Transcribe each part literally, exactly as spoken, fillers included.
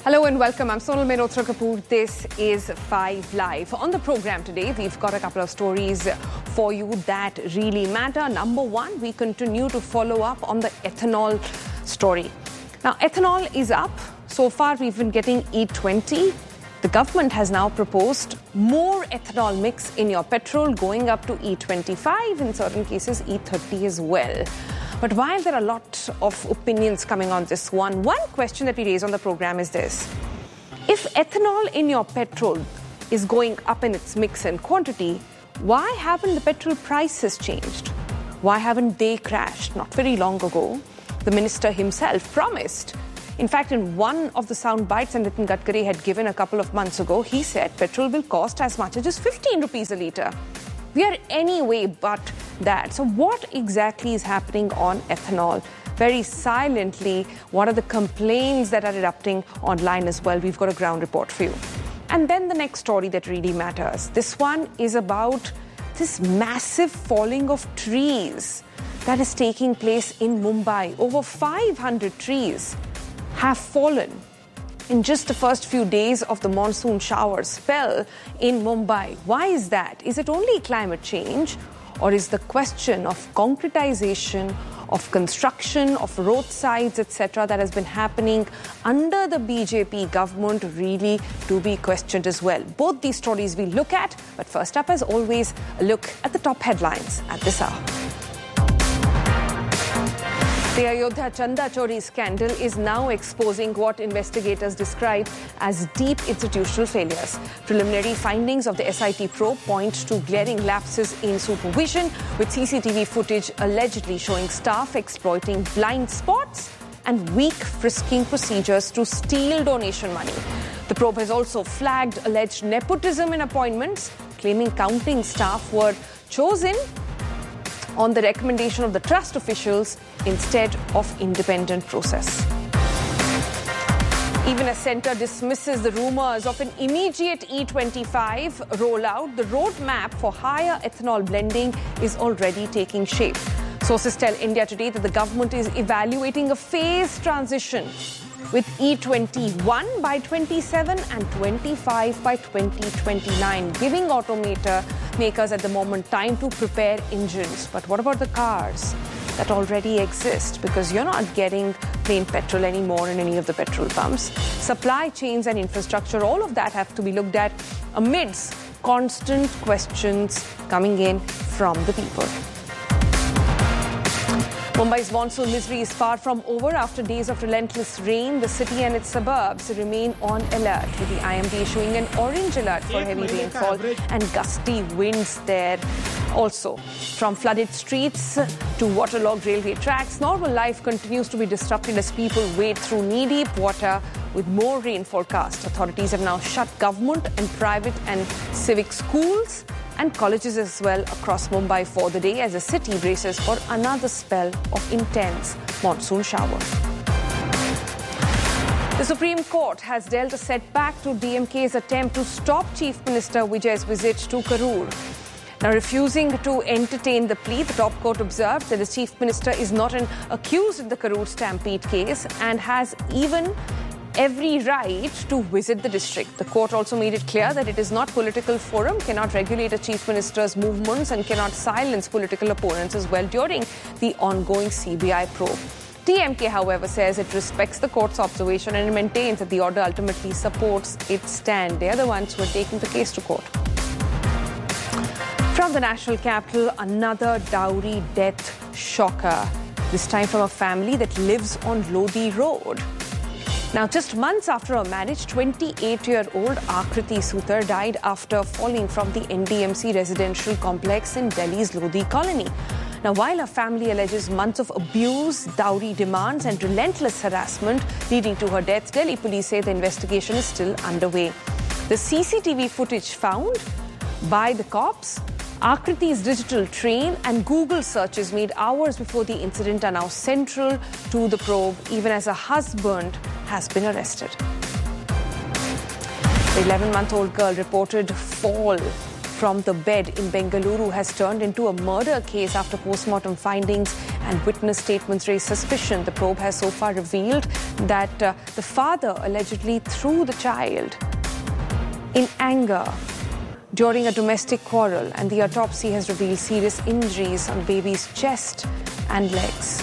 Hello and welcome. I'm Sonal Mehrotra Kapoor. This is Five Live. On the program today, we've got a couple of stories for you that really matter. Number one, we continue to follow up on the ethanol story. Now, ethanol is up. So far, we've been getting E twenty. The government has now proposed more ethanol mix in your petrol, going up to E twenty-five, in certain cases E thirty as well. But while there are a lot of opinions coming on this one, one question that we raise on the program is this. If ethanol in your petrol is going up in its mix and quantity, why haven't the petrol prices changed? Why haven't they crashed? Not very long ago, the minister himself promised. In fact, in one of the sound bites that Nitin Gadkari had given a couple of months ago, he said petrol will cost as much as just fifteen rupees a litre. We are anyway but that. So what exactly is happening on ethanol? Very silently, what are the complaints that are erupting online as well? We've got a ground report for you. And then the next story that really matters. This one is about this massive falling of trees that is taking place in Mumbai. Over five hundred trees have fallen in just the first few days of the monsoon shower spell in Mumbai. Why is that? Is it only climate change, or is the question of concretization, of construction, of roadsides, et cetera, that has been happening under the B J P government really to be questioned as well? Both these stories we look at, but first up, as always, a look at the top headlines at this hour. The Ayodhya Chanda Chori scandal is now exposing what investigators describe as deep institutional failures. Preliminary findings of the S I T probe point to glaring lapses in supervision, with C C T V footage allegedly showing staff exploiting blind spots and weak frisking procedures to steal donation money. The probe has also flagged alleged nepotism in appointments, claiming counting staff were chosen on the recommendation of the trust officials instead of independent process. Even as Centre dismisses the rumours of an immediate E twenty-five rollout, the roadmap for higher ethanol blending is already taking shape. Sources tell India Today that the government is evaluating a phased transition, with E twenty-one by twenty-seven and twenty-five by twenty twenty-nine, giving automaker makers at the moment time to prepare engines. But what about the cars that already exist? Because you're not getting plain petrol anymore in any of the petrol pumps. Supply chains and infrastructure, all of that have to be looked at amidst constant questions coming in from the people. Mumbai's monsoon misery is far from over. After days of relentless rain, the city and its suburbs remain on alert, with the I M D issuing an orange alert for heavy rainfall and gusty winds there. Also, from flooded streets to waterlogged railway tracks, normal life continues to be disrupted as people wade through knee-deep water with more rain forecast. Authorities have now shut government and private and civic schools and colleges as well across Mumbai for the day, as the city braces for another spell of intense monsoon shower. The Supreme Court has dealt a setback to D M K's attempt to stop Chief Minister Vijay's visit to Karur. Now, refusing to entertain the plea, the top court observed that the Chief Minister is not an accused in the Karur stampede case and has even every right to visit the district. The court also made it clear that it is not political forum, cannot regulate a chief minister's movements and cannot silence political opponents as well during the ongoing C B I probe. D M K, however, says it respects the court's observation and maintains that the order ultimately supports its stand. They are the ones who are taking the case to court. From the national capital, another dowry death shocker, this time from a family that lives on Lodi Road. Now, just months after her marriage, twenty-eight-year-old Akriti Sutar died after falling from the N D M C residential complex in Delhi's Lodi colony. Now, while her family alleges months of abuse, dowry demands and relentless harassment leading to her death, Delhi police say the investigation is still underway. The C C T V footage found by the cops, Akriti's digital trail and Google searches made hours before the incident are now central to the probe, even as her husband has been arrested. The eleven-month-old girl reported fall from the bed in Bengaluru has turned into a murder case after postmortem findings and and witness statements raise suspicion. The probe has so far revealed that uh, the father allegedly threw the child in anger during a domestic quarrel, and the autopsy has revealed serious injuries on the baby's chest and legs.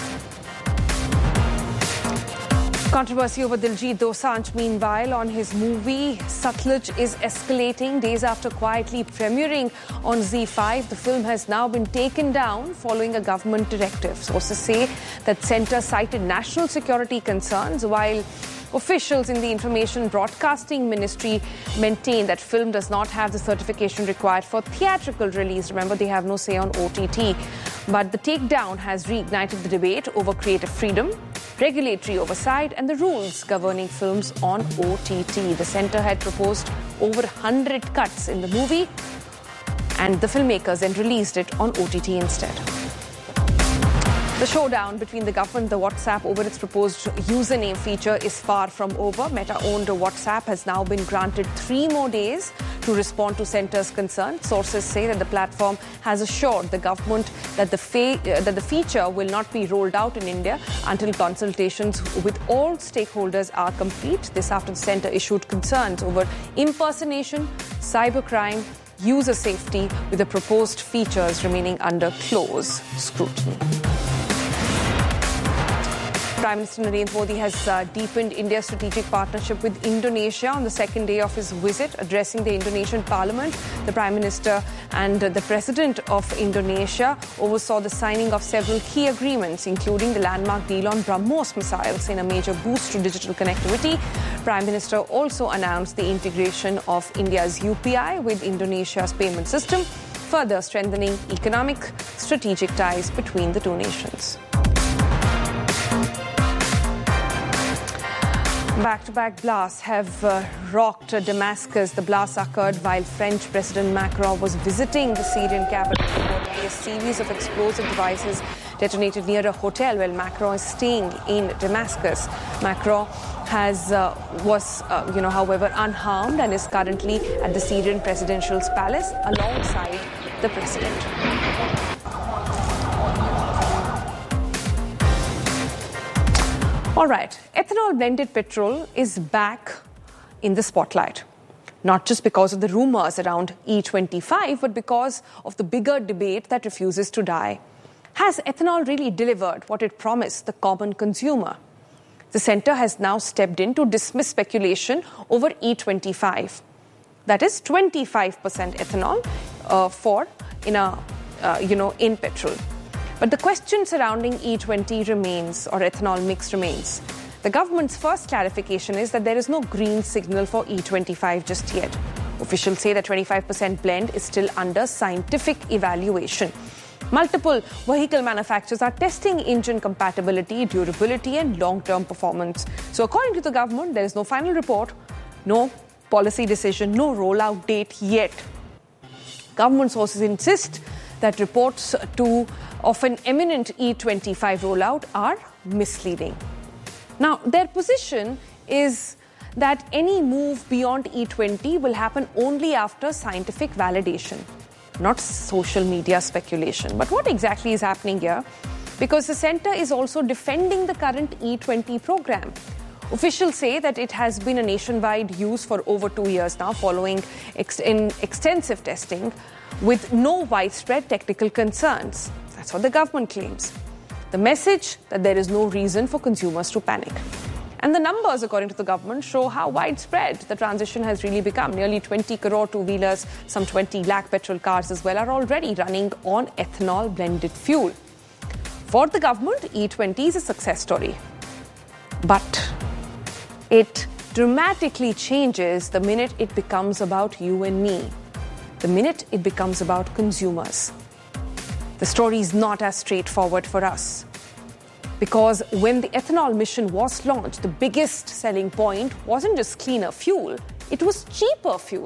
Controversy over Diljit Dosanjh, meanwhile, on his movie Satluj is escalating. Days after quietly premiering on Z five, the film has now been taken down following a government directive. Sources say that centre cited national security concerns, while officials in the Information Broadcasting Ministry maintain that film does not have the certification required for theatrical release. Remember, they have no say on O T T. But the takedown has reignited the debate over creative freedom, regulatory oversight and the rules governing films on O T T. The centre had proposed over one hundred cuts in the movie, and the filmmakers then released it on O T T instead. The showdown between the government and the WhatsApp over its proposed username feature is far from over. Meta-owned WhatsApp has now been granted three more days to respond to centre's concern. Sources say that the platform has assured the government that the, fa- uh, that the feature will not be rolled out in India until consultations with all stakeholders are complete. This after the centre issued concerns over impersonation, cybercrime, user safety, with the proposed features remaining under close scrutiny. Prime Minister Narendra Modi has uh, deepened India's strategic partnership with Indonesia on the second day of his visit. Addressing the Indonesian Parliament, the Prime Minister and uh, the President of Indonesia oversaw the signing of several key agreements, including the landmark deal on BrahMos missiles in a major boost to digital connectivity. Prime Minister also announced the integration of India's U P I with Indonesia's payment system, further strengthening economic strategic ties between the two nations. Back-to-back blasts have uh, rocked Damascus. The blasts occurred while French President Macron was visiting the Syrian capital. Reportedly, a series of explosive devices detonated near a hotel where Macron is staying in Damascus. Macron has uh, was, uh, you know, however, unharmed and is currently at the Syrian presidential's palace alongside the president. All right, ethanol blended petrol is back in the spotlight. Not just because of the rumours around E twenty-five, but because of the bigger debate that refuses to die. Has ethanol really delivered what it promised the common consumer? The centre has now stepped in to dismiss speculation over E twenty-five. That is twenty-five percent ethanol uh, for in a uh, you know in petrol. But the question surrounding E twenty remains, or ethanol mix remains. The government's first clarification is that there is no green signal for E twenty-five just yet. Officials say that twenty-five percent blend is still under scientific evaluation. Multiple vehicle manufacturers are testing engine compatibility, durability and long-term performance. So according to the government, there is no final report, no policy decision, no rollout date yet. Government sources insist that reports to of an imminent E twenty-five rollout are misleading. Now, their position is that any move beyond E twenty will happen only after scientific validation, not social media speculation. But what exactly is happening here? Because the centre is also defending the current E twenty program. Officials say that it has been a nationwide use for over two years now, following ex- in extensive testing with no widespread technical concerns. That's what the government claims. The message that there is no reason for consumers to panic. And the numbers, according to the government, show how widespread the transition has really become. Nearly twenty crore two-wheelers, some twenty lakh petrol cars as well, are already running on ethanol blended fuel. For the government, E twenty is a success story. But it dramatically changes the minute it becomes about you and me, the minute it becomes about consumers. The story is not as straightforward for us. Because when the ethanol mission was launched, the biggest selling point wasn't just cleaner fuel, it was cheaper fuel.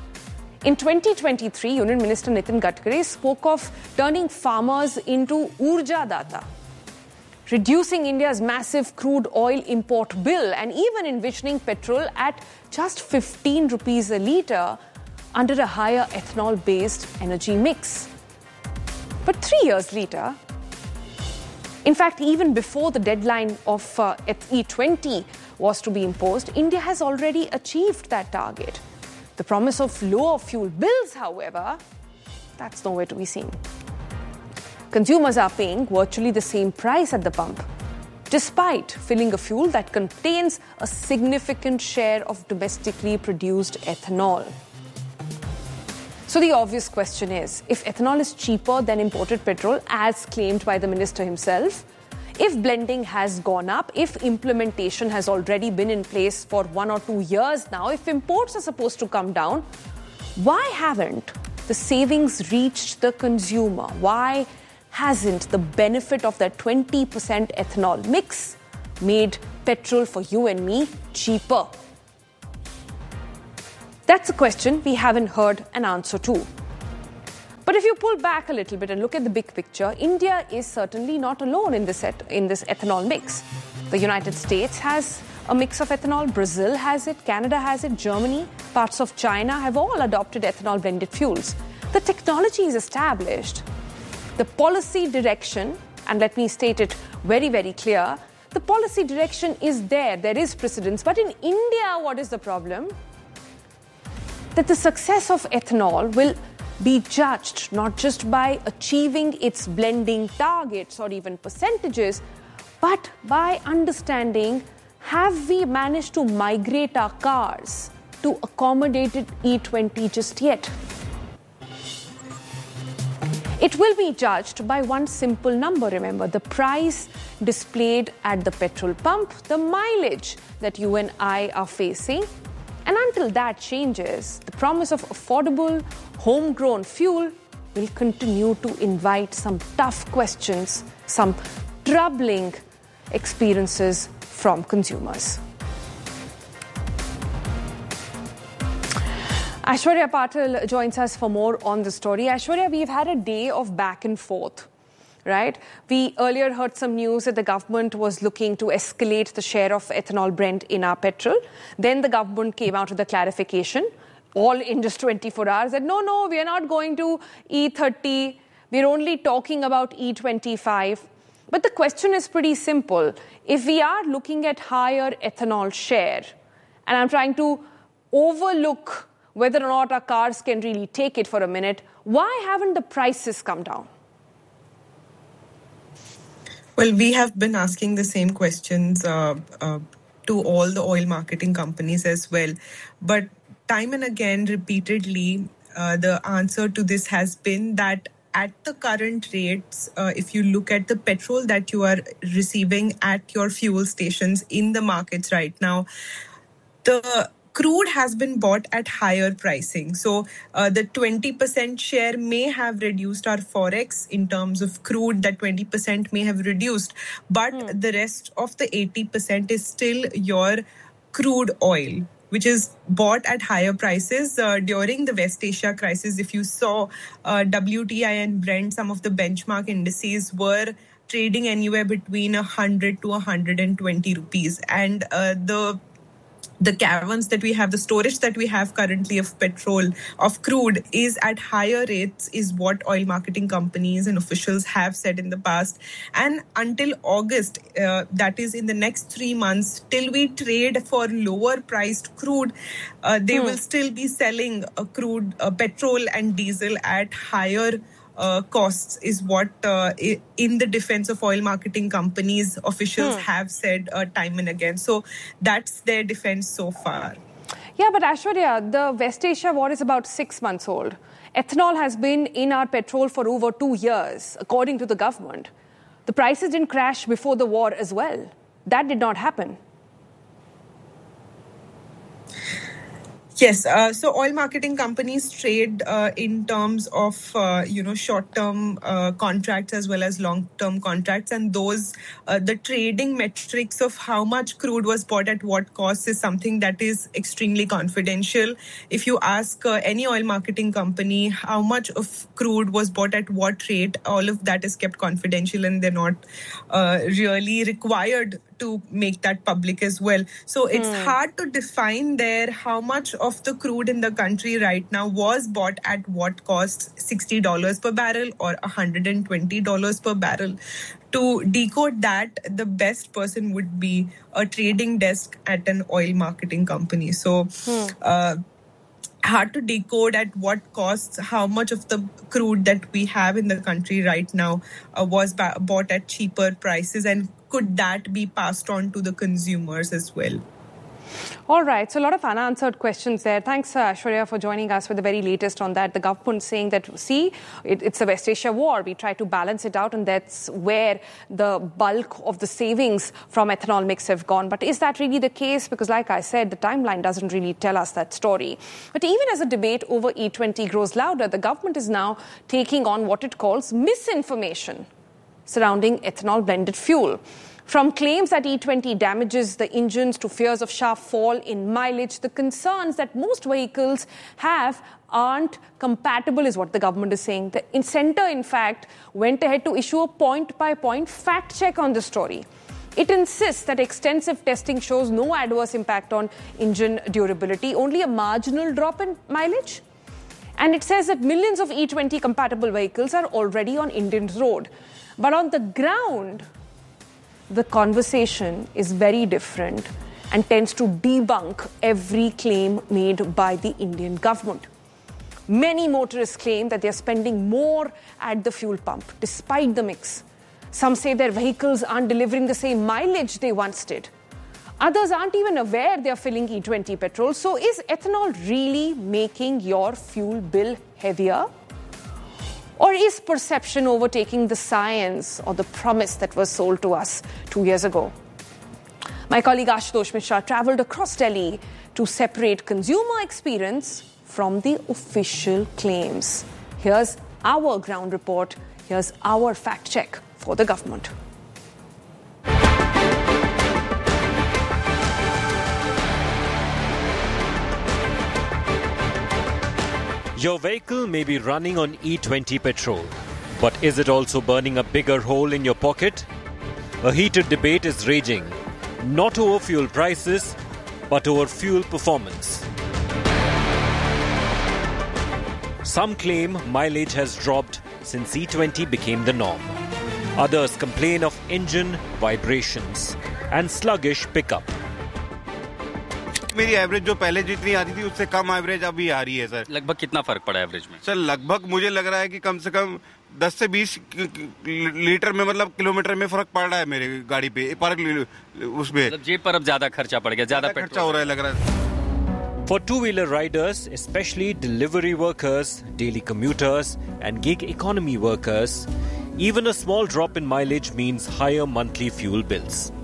In twenty twenty-three, Union Minister Nitin Gadkari spoke of turning farmers into Urja Data, reducing India's massive crude oil import bill, and even envisioning petrol at just fifteen rupees a litre under a higher ethanol-based energy mix. But three years later, In fact, even before the deadline of uh, E twenty was to be imposed, India has already achieved that target. The promise of lower fuel bills, however, that's nowhere to be seen. Consumers are paying virtually the same price at the pump, despite filling a fuel that contains a significant share of domestically produced ethanol. So the obvious question is, if ethanol is cheaper than imported petrol, as claimed by the minister himself, if blending has gone up, if implementation has already been in place for one or two years now, if imports are supposed to come down, why haven't the savings reached the consumer? Why hasn't the benefit of that twenty percent ethanol mix made petrol for you and me cheaper? That's a question we haven't heard an answer to. But if you pull back a little bit and look at the big picture, India is certainly not alone in this, et- in this ethanol mix. The United States has a mix of ethanol, Brazil has it, Canada has it, Germany, parts of China have all adopted ethanol blended fuels. The technology is established. The policy direction, and let me state it very, very clear, the policy direction is there, there is precedence. But in India, what is the problem? That the success of ethanol will be judged not just by achieving its blending targets or even percentages, but by understanding, have we managed to migrate our cars to accommodate E twenty just yet? It will be judged by one simple number, remember, the price displayed at the petrol pump, the mileage that you and I are facing. And until that changes, the promise of affordable, homegrown fuel will continue to invite some tough questions, some troubling experiences from consumers. Aishwarya Patil joins us for more on the story. Aishwarya, we've had a day of back and forth, right? We earlier heard some news that the government was looking to escalate the share of ethanol blend in our petrol. Then the government came out with a clarification, all in just twenty-four hours, that no, no, we are not going to E thirty. We're only talking about E twenty-five. But the question is pretty simple. If we are looking at higher ethanol share, and I'm trying to overlook whether or not our cars can really take it for a minute, why haven't the prices come down? Well, we have been asking the same questions uh, uh, to all the oil marketing companies as well. But time and again, repeatedly, uh, the answer to this has been that at the current rates, uh, if you look at the petrol that you are receiving at your fuel stations in the markets right now, the crude has been bought at higher pricing. So uh, the twenty percent share may have reduced our forex in terms of crude. That twenty percent may have reduced. But hmm. the rest of the eighty percent is still your crude oil, which is bought at higher prices. Uh, during the West Asia crisis, if you saw uh, W T I and Brent, some of the benchmark indices were trading anywhere between one hundred to one hundred twenty rupees. And uh, the The caverns that we have, the storage that we have currently of petrol, of crude, is at higher rates, is what oil marketing companies and officials have said in the past. And until August, uh, that is in the next three months, till we trade for lower priced crude, uh, they hmm. will still be selling uh, crude, uh, petrol and diesel at higher Uh, costs, is what uh, in the defense of oil marketing companies, officials hmm. have said uh, time and again. So that's their defense so far. Yeah, but Aishwarya, the West Asia war is about six months old. Ethanol has been in our petrol for over two years, according to the government. The prices didn't crash before the war as well. That did not happen. Yes, uh, so oil marketing companies trade uh, in terms of, uh, you know, short-term uh, contracts as well as long-term contracts. And those, uh, the trading metrics of how much crude was bought at what cost is something that is extremely confidential. If you ask uh, any oil marketing company how much of crude was bought at what rate, all of that is kept confidential and they're not uh, really required to make that public as well. So it's hmm. hard to define there how much of the crude in the country right now was bought at what cost, sixty dollars per barrel or one hundred twenty dollars per barrel. To decode that, the best person would be a trading desk at an oil marketing company. So, hmm. uh, hard to decode at what costs, how much of the crude that we have in the country right now uh, was ba- bought at cheaper prices, and could that be passed on to the consumers as well? All right, so a lot of unanswered questions there. Thanks, uh, Shreya, for joining us with the very latest on that. The government saying that, see, it, it's a West Asia war. We try to balance it out, and that's where the bulk of the savings from ethanol mix have gone. But is that really the case? Because like I said, the timeline doesn't really tell us that story. But even as the debate over E twenty grows louder, the government is now taking on what it calls misinformation surrounding ethanol blended fuel. From claims that E twenty damages the engines to fears of sharp fall in mileage, the concerns that most vehicles have aren't compatible is what the government is saying. The Centre, in fact, went ahead to issue a point-by-point fact check on the story. It insists that extensive testing shows no adverse impact on engine durability, only a marginal drop in mileage. And it says that millions of E twenty compatible vehicles are already on Indian road. But on the ground, the conversation is very different and tends to debunk every claim made by the Indian government. Many motorists claim that they're spending more at the fuel pump, despite the mix. Some say their vehicles aren't delivering the same mileage they once did. Others aren't even aware they're filling E twenty petrol. So is ethanol really making your fuel bill heavier? Or is perception overtaking the science or the promise that was sold to us two years ago? My colleague Ashutosh Mishra travelled across Delhi to separate consumer experience from the official claims. Here's our ground report. Here's our fact check for the government. Your vehicle may be running on E twenty petrol, but is it also burning a bigger hole in your pocket? A heated debate is raging, not over fuel prices, but over fuel performance. Some claim mileage has dropped since E twenty became the norm. Others complain of engine vibrations and sluggish pickup. मेरी average जो पहले जितनी आती थी उससे कम average अभी आ रही है सर। लगभग कितना फर्क पड़ा एवरेज में? सर लगभग मुझे लग रहा है कि कम से कम दस से बीस लीटर में मतलब किलोमीटर में फर्क पड़ रहा है मेरी गाड़ी पे पर उसमें। मतलब जेब पर अब ज्यादा खर्चा पड़ गया, ज्यादा खर्चा हो रहा है लग रहा है। For two-wheeler riders, especially delivery workers, daily commuters and gig economy workers, even a small drop in mileage means higher monthly fuel bills.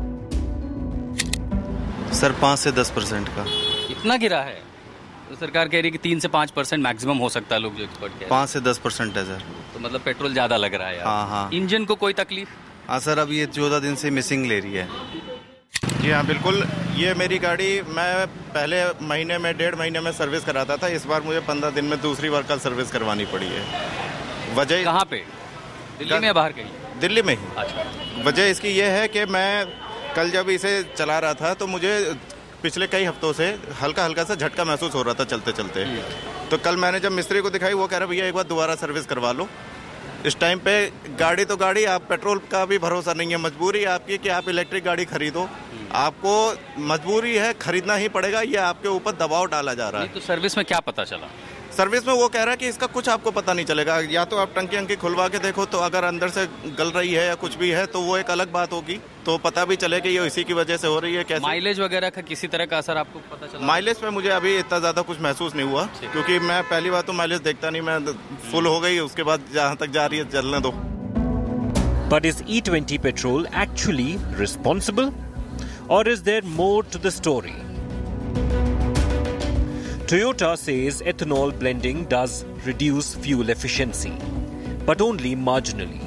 Sir पाँच से दस परसेंट का। इतना गिरा है? तो सरकार कह रही है कि तीन से पाँच परसेंट मैक्सिमम हो सकता है, लोग जो एक्सपर्ट कह रहे हैं। पाँच से दस परसेंट है सर। तो मतलब पेट्रोल ज्यादा लग रहा है यार। हाँ हाँ। इंजन को कोई तकलीफ? हाँ सर, अब ये चौदह दिन से मिसिंग ले रही है। जी हाँ बिल्कुल, ये मेरी गाड़ी मैं पहले महीने में डेढ़ महीने में सर्विस कराता था, इस बार मुझे पंद्रह दिन में दूसरी बार कल सर्विस करवानी पड़ी है। वजह कहाँ पे? दिल्ली में या बाहर कहीं? दिल्ली में ही। अच्छा। वजह इसकी ये है कि मैं कल जब इसे चला रहा था तो मुझे पिछले कई हफ्तों से हल्का हल्का सा झटका महसूस हो रहा था चलते चलते। तो कल मैंने जब मिस्त्री को दिखाई, वो कह रहा भैया एक बार दोबारा सर्विस करवा लो। इस टाइम पे गाड़ी तो गाड़ी, आप पेट्रोल का भी भरोसा नहीं है, मजबूरी आपकी कि आप इलेक्ट्रिक गाड़ी खरीदो, आपको मजबूरी है, खरीदना ही पड़ेगा, ये आपके ऊपर दबाव डाला जा रहा है। तो सर्विस में क्या पता चला? सर्विस में वो कह रहा है कि इसका कुछ आपको पता नहीं चलेगा, या तो आप टंकी अंकी खुलवा के देखो, तो अगर अंदर से गल रही है या कुछ भी है तो वो एक अलग बात होगी, तो पता भी चले कि ये इसी की वजह से हो रही है। कैसे माइलेज वगैरह का किसी तरह का असर आपको पता चला? माइलेज में मुझे अभी इतना ज्यादा कुछ महसूस नहीं हुआ, क्योंकि मैं पहली बार तो माइलेज देखता नहीं, मैं फुल हो गई, उसके बाद जहाँ तक जा रही है चलने दो। But is E twenty petrol actually responsible? Or is there more to the story? Toyota says ethanol blending does reduce fuel efficiency, but only marginally.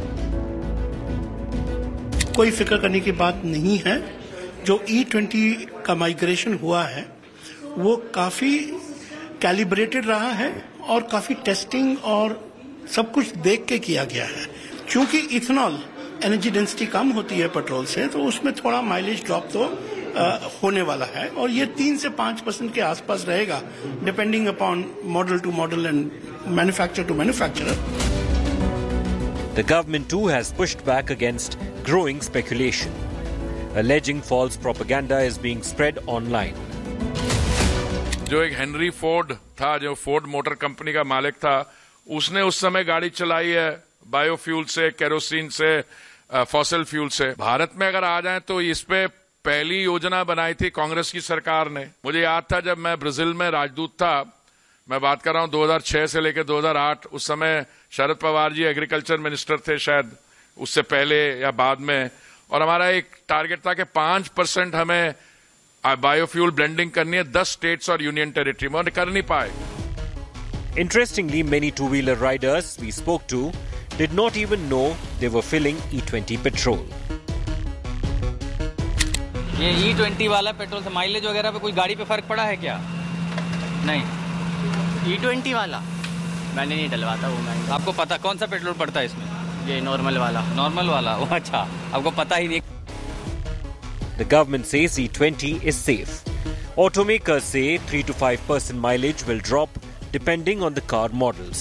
कोई फिक्र करने की बात नहीं है। जो E twenty का माइग्रेशन हुआ है वो काफी कैलिब्रेटेड रहा है और काफी टेस्टिंग और सब कुछ देख के किया गया है। क्योंकि इथेनॉल एनर्जी डेंसिटी कम होती है पेट्रोल से, तो उसमें थोड़ा माइलेज ड्रॉप तो आ, होने वाला है, और ये तीन से पाँच परसेंट के आसपास रहेगा, depending upon model to model and manufacturer to manufacturer. The government too has pushed back against growing speculation, alleging false propaganda is being spread online. जो एक हेनरी फोर्ड था, जो फोर्ड मोटर कंपनी का मालिक था, उसने उस समय गाड़ी चलाई है बायोफ्यूल से, केरोसिन से, फॉसिल फ्यूल से. भारत में अगर आ जाए तो इस पे पहली योजना बनाई थी कांग्रेस की सरकार ने. मुझे याद था जब मैं ब्राजील में राजदूत था, मैं बात कर रहा हूं दो हज़ार छह से लेकर दो हज़ार आठ, उस समय शरद पवार जी एग्रीकल्चर मिनिस्टर थे, शायद उससे पहले या बाद में, और हमारा एक टारगेट था कि पांच परसेंट हमें बायोफ्यूल ब्लेंडिंग करनी है दस स्टेट्स और यूनियन टेरिटरी में, और कर नहीं पाए. Interestingly, many two-wheeler riders we spoke to did not even know they were filling E twenty petrol. ये E twenty वाला पेट्रोल से माइलेज वगैरह पे कोई गाड़ी पे फर्क पड़ा है क्या? नहीं. E twenty वाला मैंने नहीं डलवाता वो. मैं आपको पता कौन सा पेट्रोल पड़ता है इसमें? ये नॉर्मल वाला. नॉर्मल वाला. ओ अच्छा, आपको पता ही नहीं. The government says E twenty is safe. Automakers say three to five percent mileage will drop depending on the car models.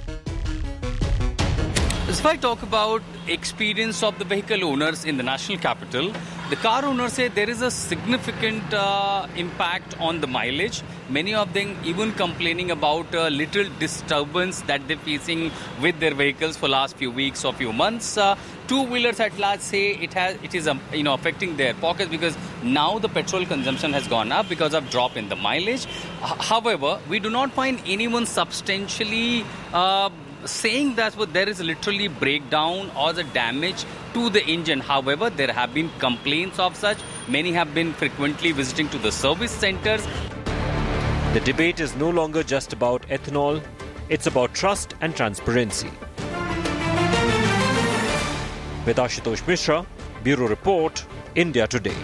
If I talk about experience of the vehicle owners in the national capital, the car owners say there is a significant uh, impact on the mileage. Many of them even complaining about a little disturbance that they're facing with their vehicles for last few weeks or few months. Uh, two-wheelers at large say it has, it is um, you know affecting their pockets because now the petrol consumption has gone up because of drop in the mileage. H- however, we do not find anyone substantially uh, saying that well, there is literally breakdown or the damage to the engine. However, there have been complaints of such. Many have been frequently visiting to the service centers. The debate is no longer just about ethanol, it's about trust and transparency. With Ashutosh Mishra, Bureau Report, India Today.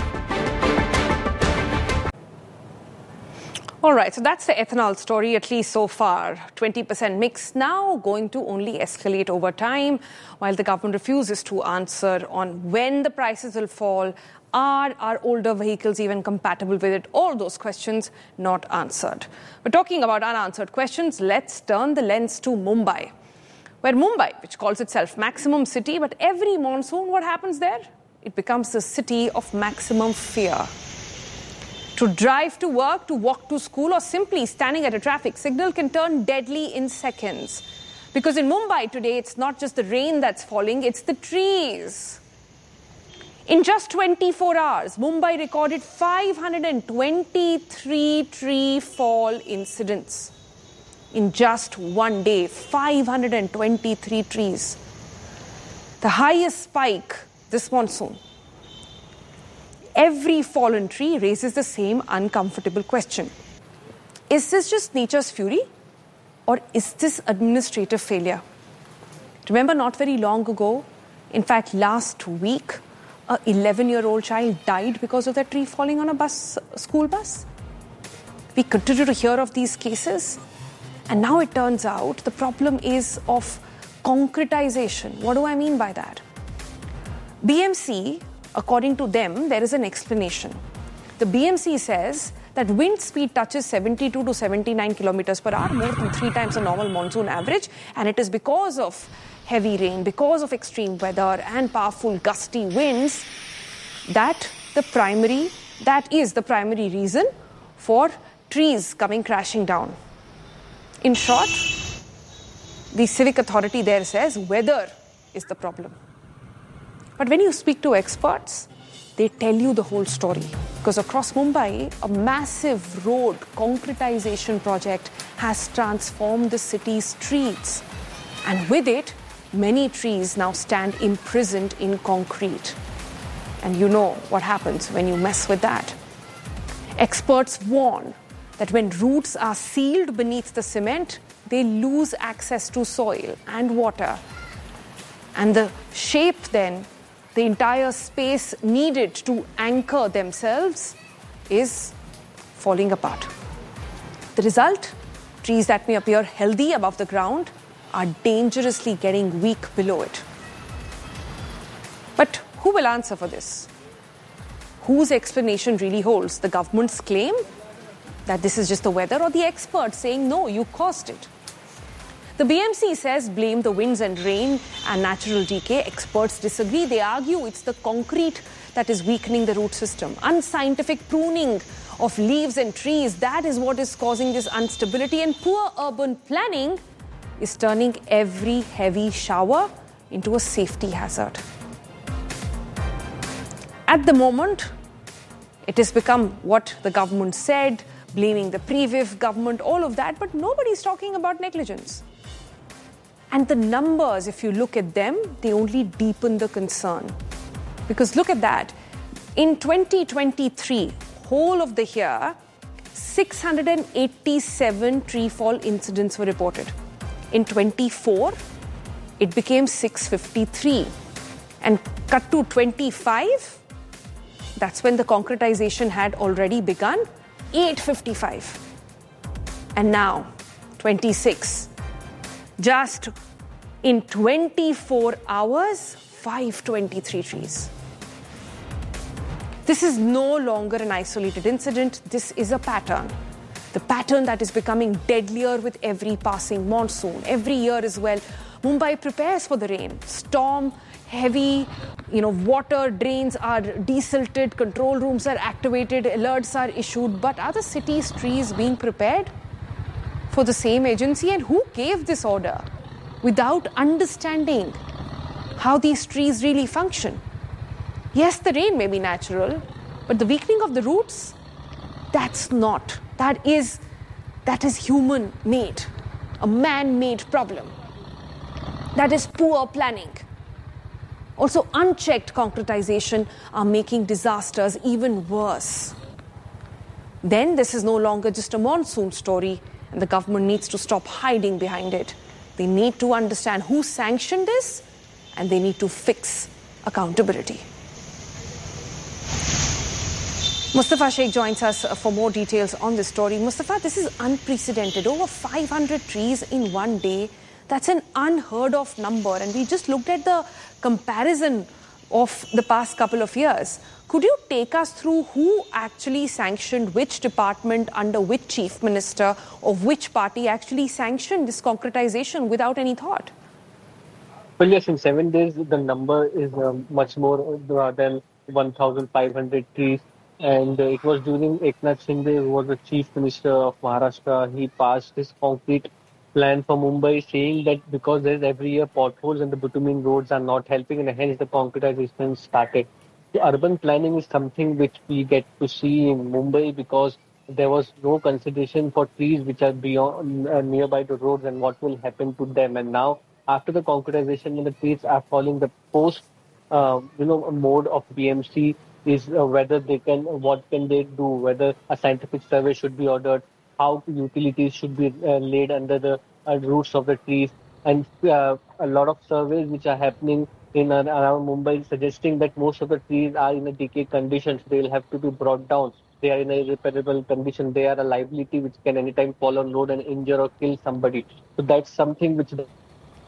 All right, so that's the ethanol story, at least so far. twenty percent mix now going to only escalate over time, while the government refuses to answer on when the prices will fall. Are our older vehicles even compatible with it? All those questions not answered. But talking about unanswered questions, let's turn the lens to Mumbai, where Mumbai, which calls itself maximum city, but every monsoon, what happens there? It becomes the city of maximum fear. To drive to work, to walk to school, or simply standing at a traffic signal can turn deadly in seconds. Because in Mumbai today, it's not just the rain that's falling, it's the trees. In just twenty-four hours, Mumbai recorded five hundred twenty-three tree fall incidents. In just one day, five hundred twenty-three trees. The highest spike this monsoon. Every fallen tree raises the same uncomfortable question. Is this just nature's fury? Or is this administrative failure? Remember not very long ago, in fact last week, an eleven-year-old child died because of that tree falling on a bus, school bus. We continue to hear of these cases. And now it turns out the problem is of concretization. What do I mean by that? B M C, according to them, there is an explanation. The B M C says that wind speed touches seventy-two to seventy-nine kilometers per hour, more than three times the normal monsoon average. And it is because of heavy rain, because of extreme weather and powerful gusty winds, that the primary, that is the primary reason for trees coming crashing down. In short, the civic authority there says weather is the problem. But when you speak to experts, they tell you the whole story. Because across Mumbai, a massive road concretization project has transformed the city's streets. And with it, many trees now stand imprisoned in concrete. And you know what happens when you mess with that. Experts warn that when roots are sealed beneath the cement, they lose access to soil and water. And the shape then, the entire space needed to anchor themselves is falling apart. The result? Trees that may appear healthy above the ground are dangerously getting weak below it. But who will answer for this? Whose explanation really holds? The government's claim that this is just the weather, or the experts saying, no, you caused it? The B M C says blame the winds and rain and natural decay. Experts disagree. They argue it's the concrete that is weakening the root system. Unscientific pruning of leaves and trees, that is what is causing this instability. And poor urban planning is turning every heavy shower into a safety hazard. At the moment, it has become what the government said, blaming the previous government, all of that, but nobody's talking about negligence. And the numbers, if you look at them, they only deepen the concern. Because look at that. In twenty twenty-three, whole of the year, six hundred eighty-seven tree fall incidents were reported. In twenty-four, it became six hundred fifty-three. And cut to twenty-five, that's when the concretization had already begun, eight hundred fifty-five. And now, twenty-six. Just in twenty-four hours, five hundred twenty-three trees. This is no longer an isolated incident. This is a pattern. The pattern that is becoming deadlier with every passing monsoon. Every year as well, Mumbai prepares for the rain. Storm, heavy, you know, water drains are desilted, control rooms are activated, alerts are issued. But are the city's trees being prepared for the same agency? And who gave this order without understanding how these trees really function? Yes, the rain may be natural, but the weakening of the roots, that's not. That is, that is human-made, a man-made problem. That is poor planning. Also, unchecked concretization are making disasters even worse. Then this is no longer just a monsoon story, and the government needs to stop hiding behind it. They need to understand who sanctioned this, and they need to fix accountability. Mustafa Sheikh joins us for more details on this story. Mustafa, this is unprecedented. Over five hundred trees in one day. That's an unheard of number. And we just looked at the comparison of the past couple of years. Could you take us through who actually sanctioned which department under which chief minister of which party actually sanctioned this concretization without any thought? Well, yes, in seven days, the number is um, much more uh, than one thousand five hundred trees. And uh, it was during Eknath Shinde, who was the chief minister of Maharashtra. He passed this concrete plan for Mumbai, saying that because there's every year potholes and the bitumen roads are not helping, and hence the concretization started. The urban planning is something which we get to see in Mumbai because there was no consideration for trees which are beyond uh, nearby the roads and what will happen to them. And now, after the concretization, when the trees are falling, the post, uh, you know, mode of B M C is uh, whether they can, what can they do, whether a scientific survey should be ordered, how utilities should be uh, laid under the uh, roots of the trees, and uh, a lot of surveys which are happening in and around Mumbai suggesting that most of the trees are in a decay condition, so they'll have to be brought down. They are in a irreparable condition. They are a liability which can anytime fall on road and injure or kill somebody. So that's something which the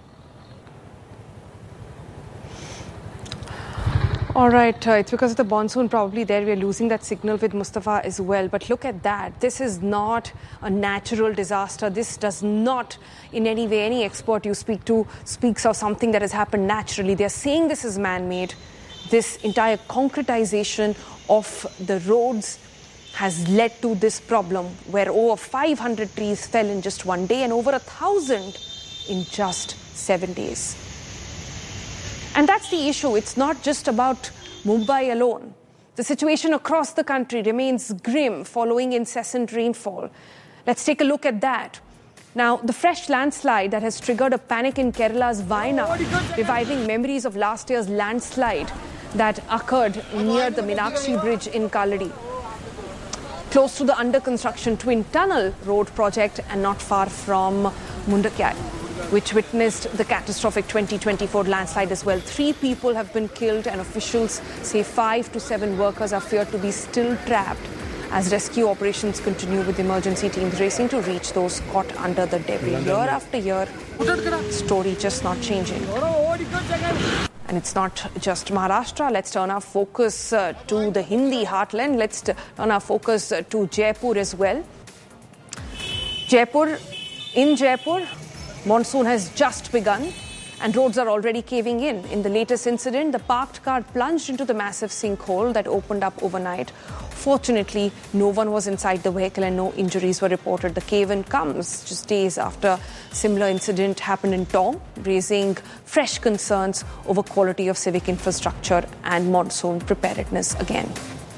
All right, uh, it's because of the monsoon probably there. We're losing that signal with Mustafa as well. But look at that. This is not a natural disaster. This does not in any way, any expert you speak to speaks of something that has happened naturally. They're saying this is man-made. This entire concretization of the roads has led to this problem where over five hundred trees fell in just one day and over a thousand in just seven days. And that's the issue. It's not just about Mumbai alone. The situation across the country remains grim following incessant rainfall. Let's take a look at that. Now, the fresh landslide that has triggered a panic in Kerala's Wayanad, reviving memories of last year's landslide that occurred near the Meenakshi Bridge in Kaladi, close to the under-construction Twin Tunnel Road project and not far from Mundakai, which witnessed the catastrophic twenty twenty-four landslide as well. Three people have been killed and officials say five to seven workers are feared to be still trapped as rescue operations continue with emergency teams racing to reach those caught under the debris. Year after year, story just not changing. And it's not just Maharashtra. Let's turn our focus uh, to the Hindi heartland. Let's turn our focus uh, to Jaipur as well. Jaipur, in Jaipur, Monsoon has just begun and roads are already caving in. In the latest incident, the parked car plunged into the massive sinkhole that opened up overnight. Fortunately, no one was inside the vehicle and no injuries were reported. The cave-in comes just days after a similar incident happened in Tong, raising fresh concerns over quality of civic infrastructure and monsoon preparedness again.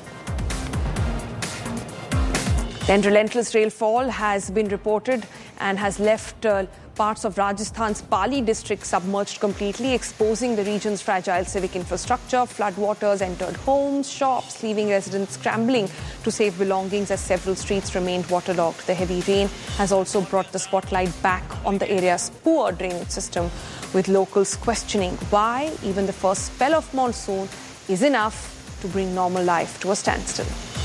Then relentless rainfall has been reported and has left uh, parts of Rajasthan's Pali district submerged completely, exposing the region's fragile civic infrastructure. Floodwaters entered homes, shops, leaving residents scrambling to save belongings as several streets remained waterlogged. The heavy rain has also brought the spotlight back on the area's poor drainage system, with locals questioning why even the first spell of monsoon is enough to bring normal life to a standstill.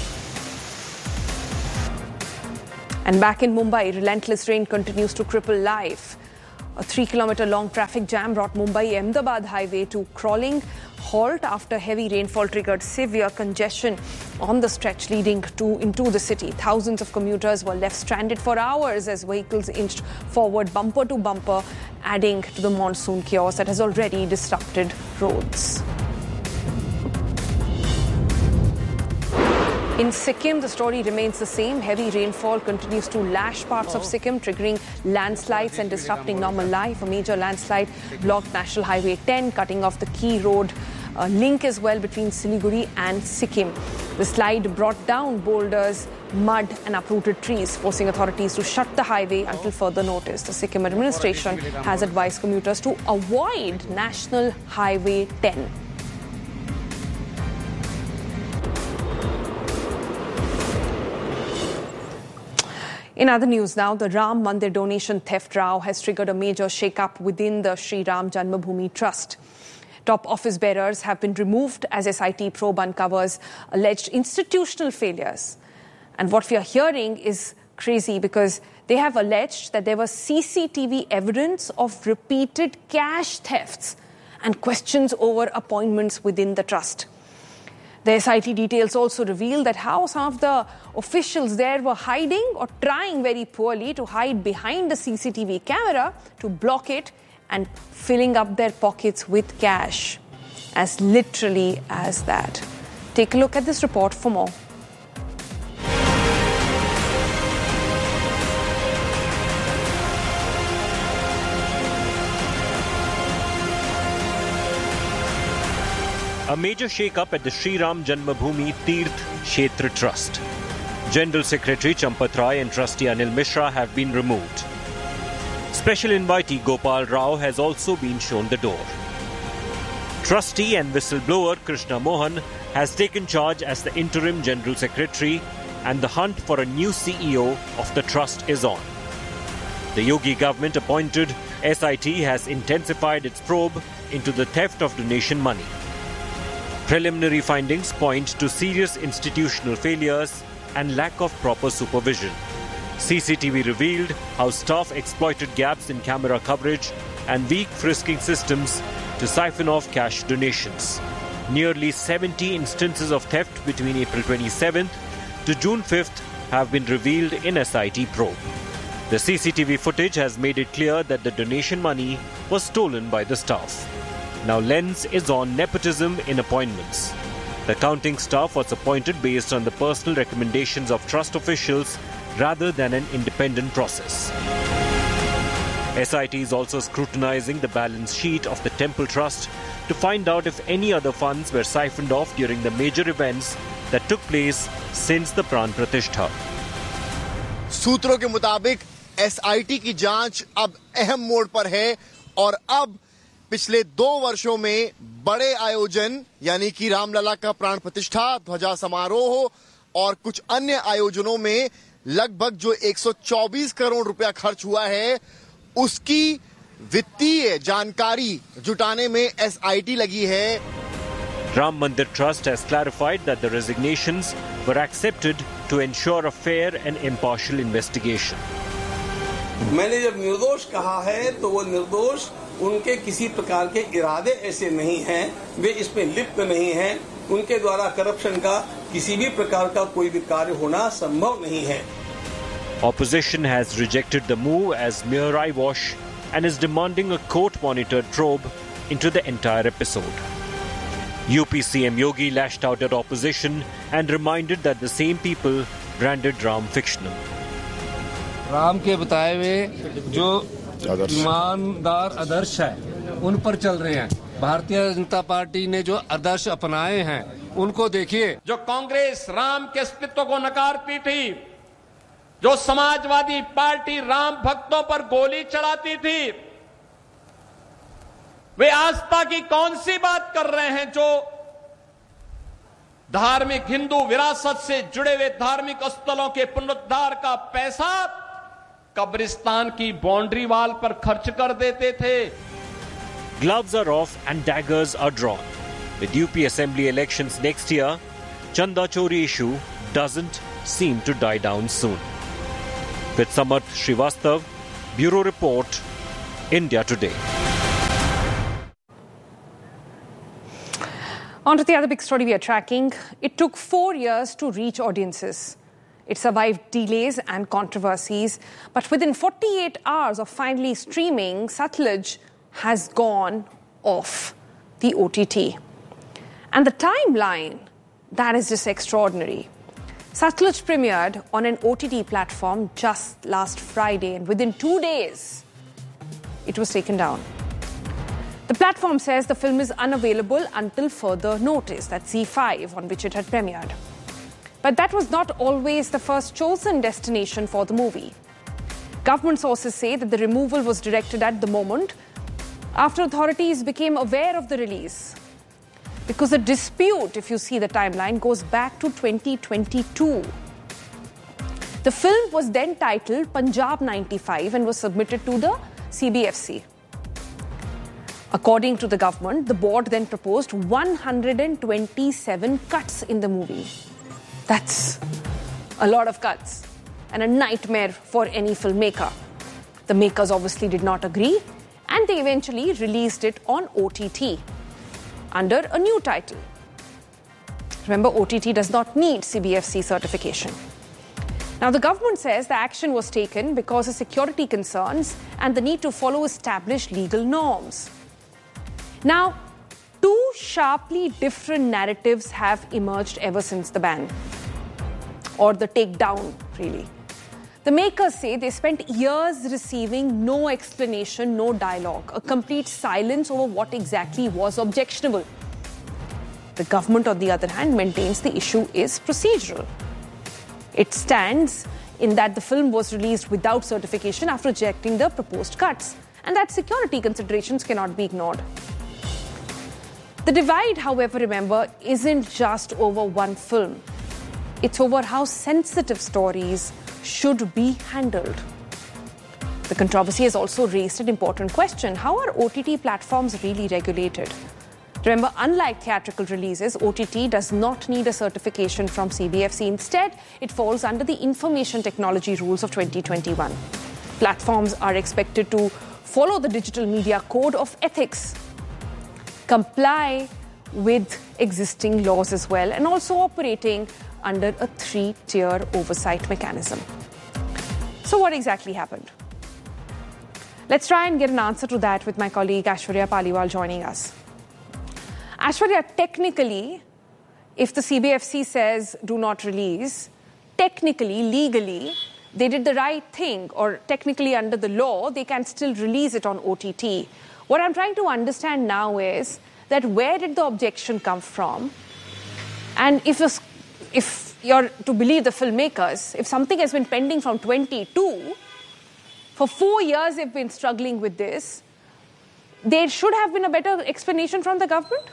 And back in Mumbai, relentless rain continues to cripple life. A three-kilometre-long traffic jam brought Mumbai-Ahmedabad highway to crawling halt after heavy rainfall triggered severe congestion on the stretch leading to into the city. Thousands of commuters were left stranded for hours as vehicles inched forward bumper to bumper, adding to the monsoon chaos that has already disrupted roads. In Sikkim, the story remains the same. Heavy rainfall continues to lash parts of Sikkim, triggering landslides and disrupting normal life. A major landslide blocked National Highway ten, cutting off the key road uh, link as well between Siliguri and Sikkim. The slide brought down boulders, mud and uprooted trees, forcing authorities to shut the highway until further notice. The Sikkim administration has advised commuters to avoid National Highway ten. In other news now, the Ram Mandir donation theft row has triggered a major shake-up within the Sri Ram Janmabhoomi Trust. Top office bearers have been removed as S I T probe uncovers alleged institutional failures. And what we are hearing is crazy because they have alleged that there was C C T V evidence of repeated cash thefts and questions over appointments within the trust. The S I T details also reveal that how some of the officials there were hiding or trying very poorly to hide behind the C C T V camera to block it and filling up their pockets with cash. As literally as that. Take a look at this report for more. A major shake-up at the Sri Ram Janmabhoomi Tirth Kshetra Trust. General Secretary Champat Rai and Trustee Anil Mishra have been removed. Special invitee Gopal Rao has also been shown the door. Trustee and whistleblower Krishna Mohan has taken charge as the interim General Secretary, and the hunt for a new C E O of the trust is on. The Yogi government appointed S I T has intensified its probe into the theft of donation money. Preliminary findings point to serious institutional failures and lack of proper supervision. C C T V revealed how staff exploited gaps in camera coverage and weak frisking systems to siphon off cash donations. Nearly seventy instances of theft between April twenty-seventh to June fifth have been revealed in S I T probe. The C C T V footage has made it clear that the donation money was stolen by the staff. Now lens is on nepotism in appointments. The counting staff was appointed based on the personal recommendations of trust officials rather than an independent process. S I T is also scrutinizing the balance sheet of the Temple Trust to find out if any other funds were siphoned off during the major events that took place since the Pran Pratishtha. सूत्रों के मुताबिक S I T की जांच अब अहम मोड़ पर है और अब पिछले दो वर्षों में बड़े आयोजन यानी कि रामलला का प्राण प्रतिष्ठा, ध्वजा समारोह और कुछ अन्य आयोजनों में लगभग जो एक सौ चौबीस करोड़ रुपया खर्च हुआ है उसकी वित्तीय जानकारी जुटाने में एस आई टी लगी है. Ram Mandir Trust has clarified that the resignations were accepted to ensure a fair and impartial investigation. मैंने जब निर्दोष कहा है तो वो निर्दोष उनके किसी प्रकार के इरादे ऐसे नहीं हैं, वे इसमें लिप्त नहीं हैं, उनके द्वारा करप्शन का किसी भी प्रकार का कोई भी कार्य होना संभव नहीं है. Opposition has rejected the move as mere eyewash and is demanding a court-monitored probe into the entire episode. U P C M Yogi lashed out at opposition and reminded that the same people branded Ram fictional. Ram के बताए हुए जो ईमानदार आदर्श है उन पर चल रहे हैं. भारतीय जनता पार्टी ने जो आदर्श अपनाए हैं उनको देखिए. जो कांग्रेस राम के अस्तित्व को नकारती थी, जो समाजवादी पार्टी राम भक्तों पर गोली चलाती थी, वे आस्था की कौन सी बात कर रहे हैं जो धार्मिक हिंदू विरासत से जुड़े हुए धार्मिक स्थलों के पुनरुद्धार का पैसा कब्रिस्तान की बाउंड्री वाल पर खर्च कर देते थे. Gloves are off and daggers are drawn. With U P Assembly elections next year, Chanda Chori issue doesn't seem to die down soon. With Samarth Srivastav, Bureau Report, India Today. On to the other big story we are tracking. It took four years to reach audiences. It survived delays and controversies. But within forty-eight hours of finally streaming, Satluj has gone off the O T T. And the timeline, that is just extraordinary. Satluj premiered on an O T T platform just last Friday, and within two days, it was taken down. The platform says the film is unavailable until further notice. That's Z five, on which it had premiered. But that was not always the first chosen destination for the movie. Government sources say that the removal was directed at the moment after authorities became aware of the release. Because the dispute, if you see the timeline, goes back to twenty twenty-two. The film was then titled Punjab ninety-five and was submitted to the C B F C. According to the government, the board then proposed one hundred twenty-seven cuts in the movie. That's a lot of cuts and a nightmare for any filmmaker. The makers obviously did not agree, and they eventually released it on O T T under a new title. Remember, O T T does not need C B F C certification. Now, the government says the action was taken because of security concerns and the need to follow established legal norms. Now, two sharply different narratives have emerged ever since the ban, or the takedown, really. The makers say they spent years receiving no explanation, no dialogue, a complete silence over what exactly was objectionable. The government, on the other hand, maintains the issue is procedural. It stands in that the film was released without certification after rejecting the proposed cuts, and that security considerations cannot be ignored. The divide, however, remember, isn't just over one film. It's over how sensitive stories should be handled. The controversy has also raised an important question. How are O T T platforms really regulated? Remember, unlike theatrical releases, O T T does not need a certification from C B F C. Instead, it falls under the Information Technology Rules of twenty twenty-one. Platforms are expected to follow the Digital Media Code of Ethics, comply with existing laws as well, and also operating under a three-tier oversight mechanism. So what exactly happened? Let's try and get an answer to that with my colleague Aishwarya Paliwal joining us. Aishwarya, technically, if the C B F C says do not release, technically, legally, they did the right thing, or technically under the law, they can still release it on O T T. What I'm trying to understand now is that where did the objection come from? And if you're, if you're to believe the filmmakers, if something has been pending from twenty-two, for four years they've been struggling with this, there should have been a better explanation from the government?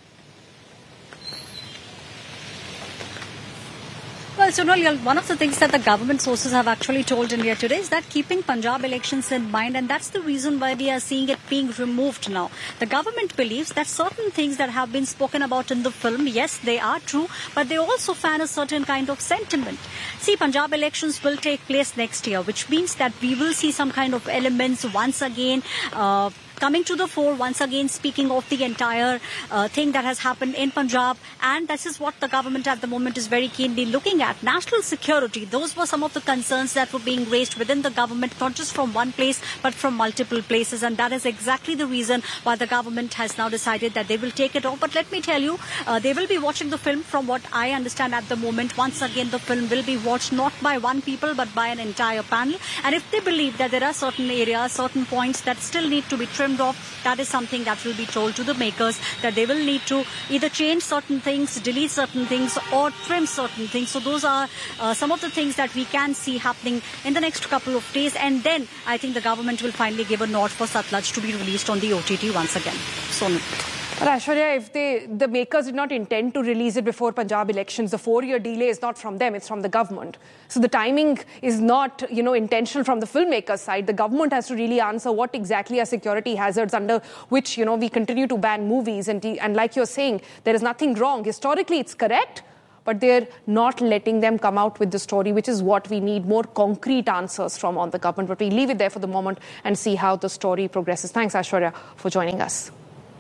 Well, Sunil, one of the things that the government sources have actually told India Today is that keeping Punjab elections in mind, and that's the reason why we are seeing it being removed now. The government believes that certain things that have been spoken about in the film, yes, they are true, but they also fan a certain kind of sentiment. See, Punjab elections will take place next year, which means that we will see some kind of elements once again uh, coming to the fore once again, speaking of the entire uh, thing that has happened in Punjab. And this is what the government at the moment is very keenly looking at. National security, those were some of the concerns that were being raised within the government, not just from one place, but from multiple places. And that is exactly the reason why the government has now decided that they will take it off. But let me tell you, uh, they will be watching the film. From what I understand at the moment, once again, the film will be watched not by one people, but by an entire panel. And if they believe that there are certain areas, certain points that still need to be trimmed off, that is something that will be told to the makers, that they will need to either change certain things, delete certain things, or trim certain things. So those are uh, some of the things that we can see happening in the next couple of days. And then I think the government will finally give a nod for Satlaj to be released on the O T T once again. Sonu. But Aishwarya, if they, the makers did not intend to release it before Punjab elections, the four-year delay is not from them, it's from the government. So the timing is not, you know, intentional from the filmmakers' side. The government has to really answer what exactly are security hazards under which, you know, we continue to ban movies. And, and like you're saying, there is nothing wrong. Historically, it's correct, but they're not letting them come out with the story, which is what we need, more concrete answers from on the government. But we leave it there for the moment and see how the story progresses. Thanks, Aishwarya, for joining us.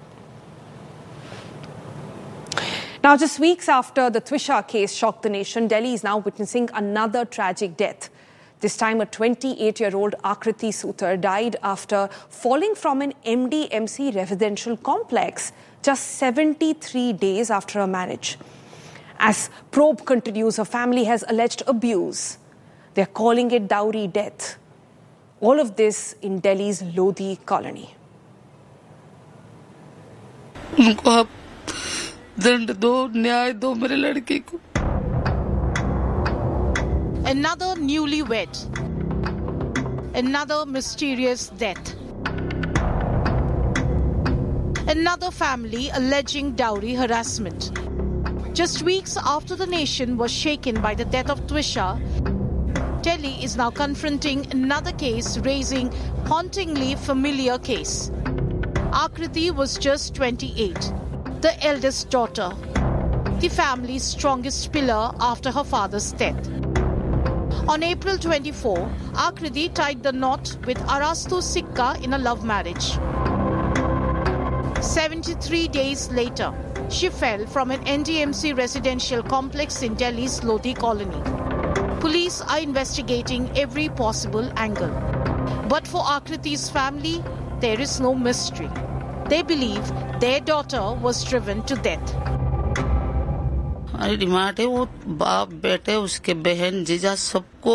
Now, just weeks after the Twisha case shocked the nation, Delhi is now witnessing another tragic death. This time, a twenty-eight-year-old Akriti Sutar died after falling from an M D M C residential complex just seventy-three days after her marriage. As probe continues, her family has alleged abuse. They're calling it dowry death. All of this in Delhi's Lodi colony. दंड दो न्याय दो मेरे लड़के को. Another newlywed, another mysterious death, another family alleging dowry harassment. Just weeks after the nation was shaken by the death of Twisha, Delhi is now confronting another case raising hauntingly familiar case. Akriti was just twenty-eight. The eldest daughter, the family's strongest pillar after her father's death. On April twenty-fourth, Akriti tied the knot with Arastu Sikka in a love marriage. seventy-three days later, she fell from an N D M C residential complex in Delhi's Lodi colony. Police are investigating every possible angle. But for Akriti's family, there is no mystery. They believe their daughter was driven to death. हमारी demand है वो बाप बेटे उसके बहन जीजा सबको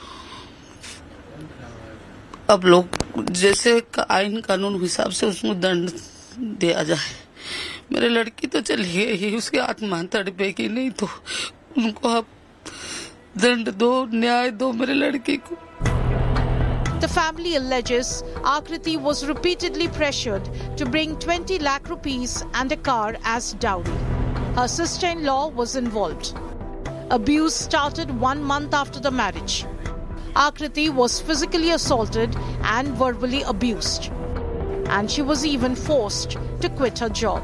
अब लोग जैसे आईन कानून हिसाब से उसको दंड दिया जाए. मेरे लड़की तो चली गई, उसके आत्मा तड़पेगी नहीं तो उनको अब दंड दो, न्याय दो मेरे लड़की को. The family alleges Akriti was repeatedly pressured to bring twenty lakh rupees and a car as dowry. Her sister-in-law was involved. Abuse started one month after the marriage. Akriti was physically assaulted and verbally abused. And she was even forced to quit her job.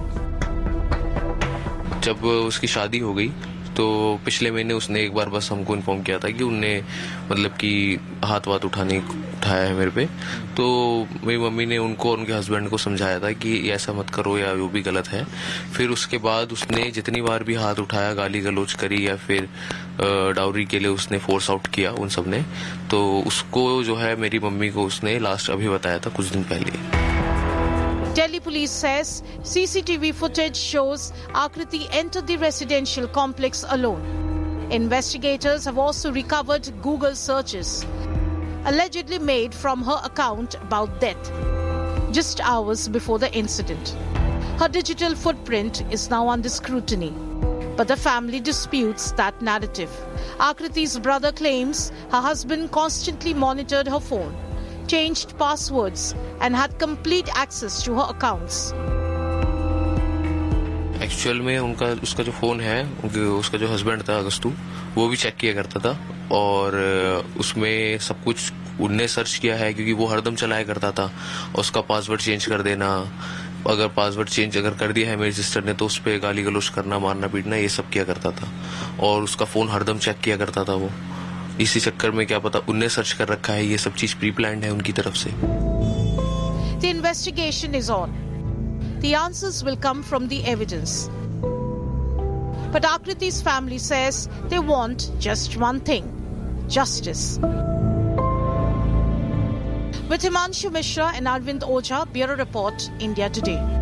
जब उसकी शादी हो गई तो पिछले महीने उसने एक बार बस हमको इन्फॉर्म किया था कि उनने मतलब कि हाथ वाथ उठाने उठाया है मेरे पे. तो मेरी मम्मी ने उनको और उनके हस्बैंड को समझाया था कि ऐसा मत करो या वो भी गलत है. फिर उसके बाद उसने जितनी बार भी हाथ उठाया, गाली गलौज करी या फिर डाउरी के लिए उसने फोर्स आउट किया उन सब ने, तो उसको जो है मेरी मम्मी को उसने लास्ट अभी बताया था कुछ दिन पहले. Delhi police says C C T V footage shows Akriti entered the residential complex alone. Investigators have also recovered Google searches allegedly made from her account about death just hours before the incident. Her digital footprint is now under scrutiny, but the family disputes that narrative. Akriti's brother claims her husband constantly monitored her phone, changed passwords and had complete access to her accounts. Actual में उनका उसका जो phone है, उसका जो husband था अगस्तु, वो भी चेक किया करता था और उसमें सब कुछ उनने सर्च किया है क्योंकि वो हरदम चलाया करता था. उसका पासवर्ड चेंज कर देना, अगर पासवर्ड चेंज अगर कर दिया है मेरी सिस्टर ने तो उस पर गाली गलौज करना, मारना पीटना, ये सब किया करता था. और उसका फोन हरदम चेक किया करता था वो. इसी चक्कर में क्या पता उनने सर्च कर रखा है, ये सब चीज प्री प्लान्ड है उनकी तरफ से. The investigation is on. The answers will come from the evidence. But Akriti's family says they want just one thing: justice. With Himanshu Mishra and Arvind Oja, Bureau Report, India Today.